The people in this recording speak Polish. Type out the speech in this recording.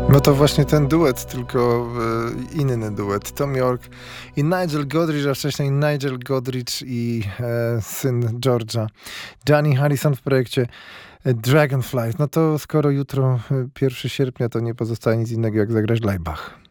No to właśnie ten duet, tylko inny duet. Tom York i Nigel Godrich, a wcześniej Nigel Godrich i syn George'a. Johnny Harrison w projekcie Dragonflight. No to skoro jutro 1 sierpnia, to nie pozostaje nic innego jak zagrać Laibach.